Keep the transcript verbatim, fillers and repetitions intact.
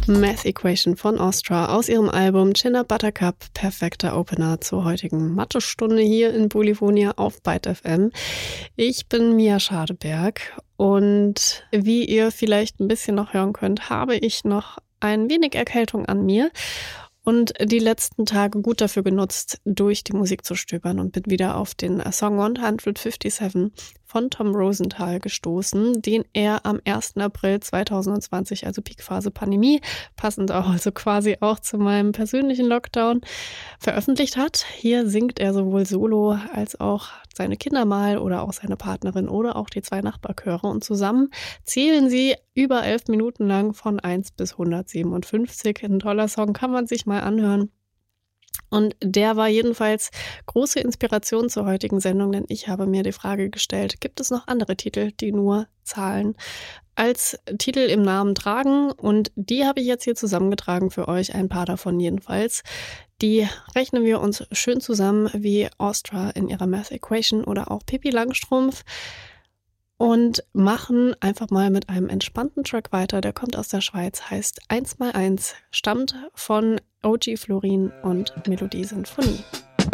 Math Equation von Ostra aus ihrem Album Chin Up Buttercup, perfekter Opener zur heutigen Mathestunde hier in Polyphonia auf Byte F M. Ich bin Mia Schadeberg und wie ihr vielleicht ein bisschen noch hören könnt, habe ich noch ein wenig Erkältung an mir und die letzten Tage gut dafür genutzt, durch die Musik zu stöbern und bin wieder auf den Song hundertsiebenundfünfzig von Tom Rosenthal gestoßen, den er am ersten April zweitausendzwanzig, also Peakphase Pandemie, passend auch, also quasi auch zu meinem persönlichen Lockdown, veröffentlicht hat. Hier singt er sowohl solo als auch seine Kinder mal oder auch seine Partnerin oder auch die zwei Nachbarchöre und zusammen zählen sie über elf Minuten lang von eins bis hundertsiebenundfünfzig. Ein toller Song, kann man sich mal anhören. Und der war jedenfalls große Inspiration zur heutigen Sendung, denn ich habe mir die Frage gestellt, gibt es noch andere Titel, die nur Zahlen als Titel im Namen tragen? Und die habe ich jetzt hier zusammengetragen für euch, ein paar davon jedenfalls. Die rechnen wir uns schön zusammen wie Ostra in ihrer Math Equation oder auch Pippi Langstrumpf und machen einfach mal mit einem entspannten Track weiter. Der kommt aus der Schweiz, heißt eins mal eins, stammt von O G Florin und Melodie Sinfonie.